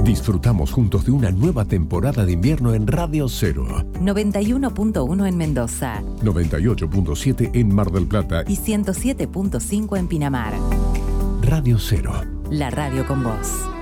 Disfrutamos juntos de una nueva temporada de invierno en Radio Cero. 91.1 en Mendoza. 98.7 en Mar del Plata. Y 107.5 en Pinamar. Radio Cero. La radio con vos.